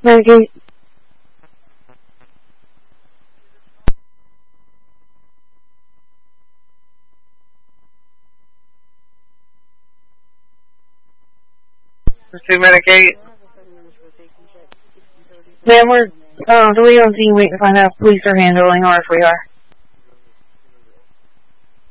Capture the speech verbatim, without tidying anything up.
Medicaid. Pursue Medicaid. Then we're uh, the legal team waiting to find out if police are handling or if we are.